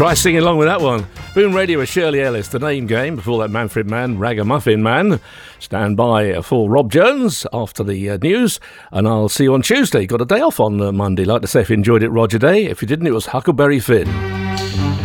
Try singing along with that one. Boom Radio with Shirley Ellis, The Name Game. Before that, Manfred Mann, Ragamuffin Man. Stand by for Rob Jones after the news. And I'll see you on Tuesday. Got a day off on Monday. Like to say, if you enjoyed it, Roger Day. If you didn't, it was Huckleberry Finn.